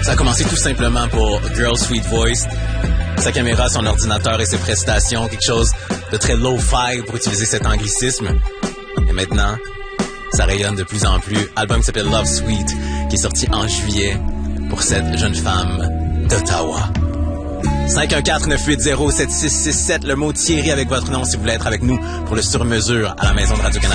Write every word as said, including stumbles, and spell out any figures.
Ça a commencé tout simplement pour Girl Sweet Voice. Sa caméra, son ordinateur et ses prestations, quelque chose de très low-fi pour utiliser cet anglicisme. Et maintenant, ça rayonne de plus en plus. Album qui s'appelle Love Sweet, qui est sorti en juillet pour cette jeune femme d'Ottawa. cinq un quatre neuf huit zéro sept six six sept, le mot Thierry avec votre nom si vous voulez être avec nous pour le sur-mesure à la Maison de Radio-Canada.